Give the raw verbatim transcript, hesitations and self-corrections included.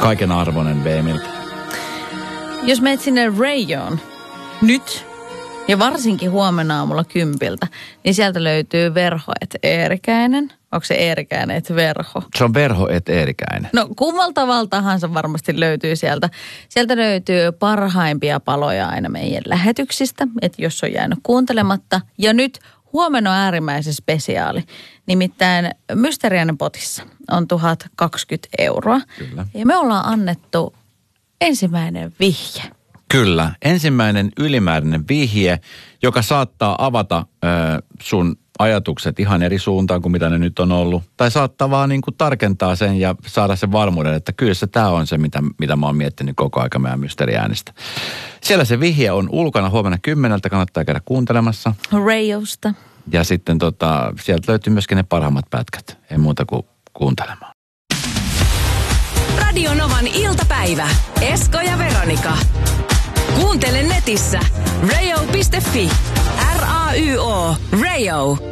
Kaiken arvoinen Veemiltä. Jos menet sinne Rayoon nyt ja varsinkin huomenna aamulla kympiltä, niin sieltä löytyy Verho et Eerikäinen. Onko se Eerikäinen et Verho? Se on Verho et Eerikäinen. No kummalta tavalla tahansa varmasti löytyy sieltä. Sieltä löytyy parhaimpia paloja aina meidän lähetyksistä, että jos on jäänyt kuuntelematta. Ja nyt huomenna on äärimmäisen spesiaali. Nimittäin Mysteeriäinen potissa on tuhat kaksikymmentä euroa. Kyllä. Ja me ollaan annettu ensimmäinen vihje. Kyllä. Ensimmäinen ylimääräinen vihje, joka saattaa avata ö, sun ajatukset ihan eri suuntaan kuin mitä ne nyt on ollut. Tai saattaa vaan niin kuin tarkentaa sen ja saada sen varmuuden, että kyllä se tämä on se, mitä, mitä mä oon miettinyt koko aika meidän Mysteeriäänestä. Siellä se vihje on ulkona huomenna kymmeneltä, kannattaa käydä kuuntelemassa. Rayosta. Ja sitten tota, sieltä löytyy myöskin ne parhaimmat pätkät. Ei muuta kuin kuuntelemaan. Radio Novan iltapäivä. Esko ja Veronika. Kuuntele netissä rayo piste fi. R A Y O. Rayo.